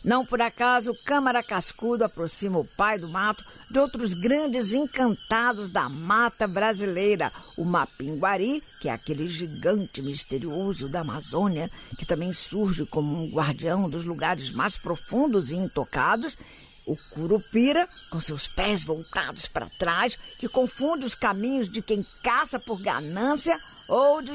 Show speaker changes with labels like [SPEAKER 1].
[SPEAKER 1] Não por acaso, o Câmara Cascudo aproxima o pai do mato de outros grandes encantados da mata brasileira. O Mapinguari, que é aquele gigante misterioso da Amazônia, que também surge como um guardião dos lugares mais profundos e intocados. O Curupira, com seus pés voltados para trás, que confunde os caminhos de quem caça por ganância ou de